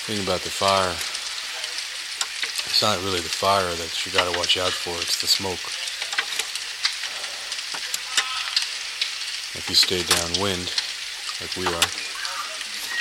thing about the fire, it's not really the fire that you gotta watch out for, it's the smoke. If you stay downwind, like we are,